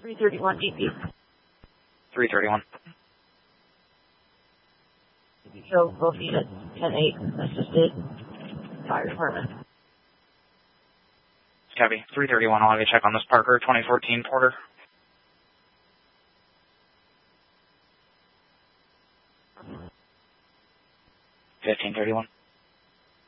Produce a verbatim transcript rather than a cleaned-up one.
three thirty-one D P. three thirty-one. Show both units, ten eight, assisted, fire department. Copy. three thirty-one, I'll have you check on this Parker twenty fourteen Porter. fifteen thirty-one.